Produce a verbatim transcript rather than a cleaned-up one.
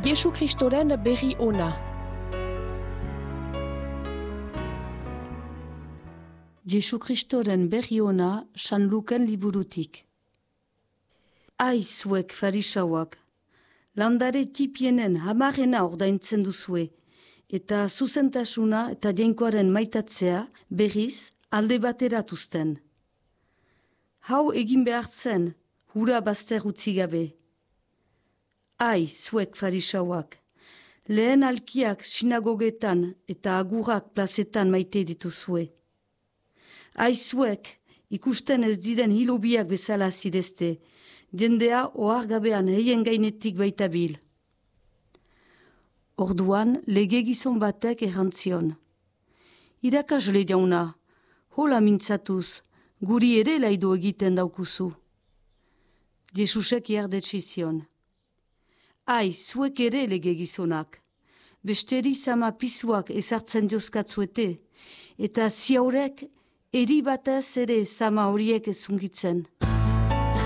Jesu Kristoren berri ona. Jesu Kristoren berri ona San Luken liburutik. Ai zuek farisauak, landare tipienen hamarena ordaintzen duzue, eta zuzentasuna eta jainkoaren maitatzea berriz alde bateratuzten. Hau egin behartzen, hura bazter utzi gabe. Ai, zuek farisauak, lehen alkiak sinagogetan eta agurak plazetan maite dituzue. Ai, zuek, ikusten ez diren hilobiak bezala zidezte, jendea ohargabean heien gainetik baita bil. Orduan, lege gizon batek errantzion. Irakasle jauna, hola mintzatuz, guri ere laido egiten daukuzu. Jesusek jardetxizion. Ai, zuek ere lege gizonak. Besteri sama pisuak ezartzen diozkatzuete, eta ziaurek eri batez ere sama horiek ezungitzen.